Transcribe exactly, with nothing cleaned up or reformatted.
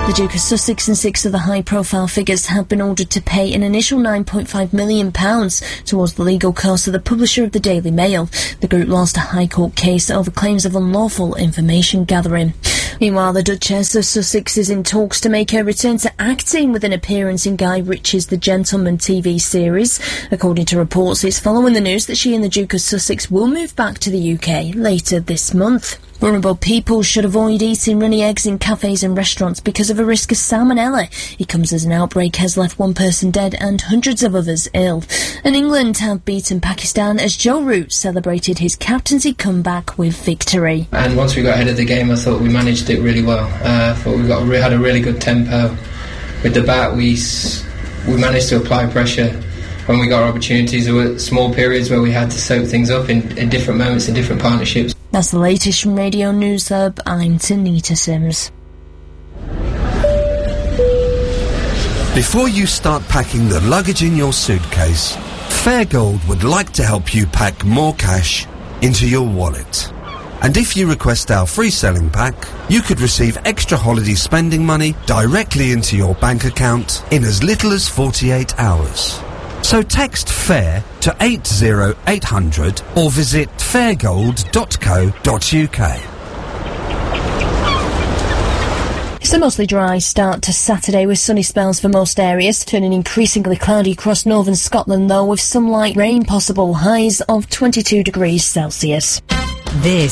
The Duke of Sussex and six other high-profile figures have been ordered to pay an initial nine point five million pounds towards the legal costs of the publisher of the Daily Mail. The group lost a High Court case over claims of unlawful information gathering. Meanwhile, the Duchess of Sussex is in talks to make her return to acting with an appearance in Guy Ritchie's The Gentleman T V series. According to reports, it's following the news that she and the Duke of Sussex will move back to the U K later this month. Vulnerable people should avoid eating runny eggs in cafes and restaurants because of a risk of salmonella. It comes as an outbreak has left one person dead and hundreds of others ill. And England have beaten Pakistan as Joe Root celebrated his captaincy comeback with victory. And once we got ahead of the game, I thought we managed it really well. Uh, I thought we got we had a really good tempo. With the bat, we we managed to apply pressure. When we got our opportunities, there were small periods where we had to soak things up in, in different moments, in different partnerships. That's the latest from Radio News Hub. I'm Tanita Sims. Before you start packing the luggage in your suitcase, Fairgold would like to help you pack more cash into your wallet. And if you request our free selling pack, you could receive extra holiday spending money directly into your bank account in as little as forty-eight hours. So text FAIR to eight zero eight hundred or visit fairgold dot co dot uk. It's a mostly dry start to Saturday with sunny spells for most areas, turning increasingly cloudy across northern Scotland though, with some light rain possible, highs of twenty-two degrees Celsius. This